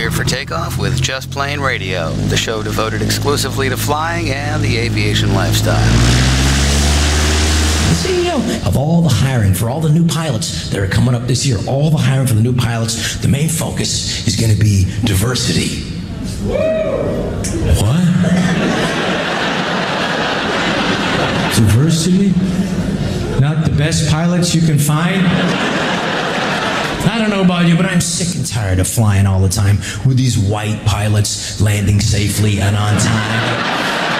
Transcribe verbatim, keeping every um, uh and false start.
cleared for takeoff with Just Plane Radio, the show devoted exclusively to flying and the aviation lifestyle. So, you know, of all the hiring for all the new pilots that are coming up this year, all the hiring for the new pilots, the main focus is going to be diversity. What? Diversity? Not the best pilots you can find? I don't know about you, but I'm sick and tired of flying all the time with these white pilots landing safely and on time.